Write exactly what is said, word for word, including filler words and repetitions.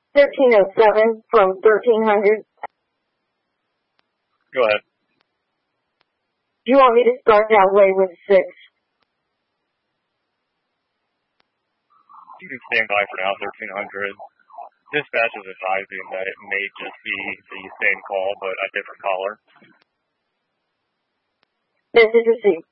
thirteen oh seven from thirteen hundred. Go ahead. Do you want me to start that way with six? You can stand by for now, thirteen hundred. Dispatch is advising that it may just be the same call, but a different caller. Message received.